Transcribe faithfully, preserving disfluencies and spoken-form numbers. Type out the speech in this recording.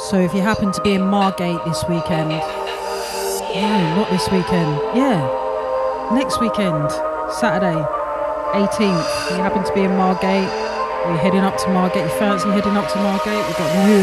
So if you happen to be in Margate this weekend, no, not this weekend, yeah, next weekend, Saturday, eighteenth, you happen to be in Margate, or you're heading up to Margate, you fancy heading up to Margate, we've got new